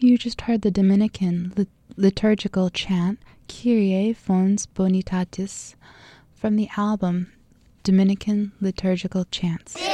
You just heard the Dominican liturgical chant Kyrie Fons Bonitatis from the album Dominican Liturgical Chants.